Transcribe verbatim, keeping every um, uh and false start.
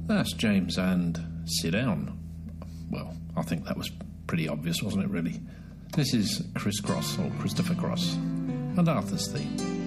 That's James and Sit Down. Well, I think that was pretty obvious, wasn't it, really? This is Chris Cross, or Christopher Cross, and Arthur's theme.